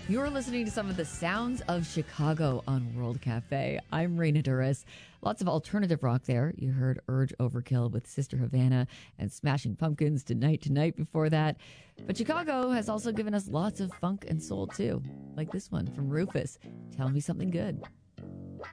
You're listening to some of the sounds of Chicago on World Cafe. I'm Raina Duras. Lots of alternative rock there. You heard Urge Overkill with Sister Havana and Smashing Pumpkins Tonight before that. But Chicago has also given us lots of funk and soul too, like this one from Rufus, Tell Me Something Good.